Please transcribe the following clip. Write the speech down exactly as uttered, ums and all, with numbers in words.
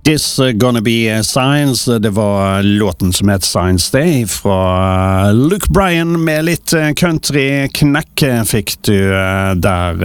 This Gonna Be Science, det var låten som het Science Day fra Luke Bryan med litt country-knekk fikk du der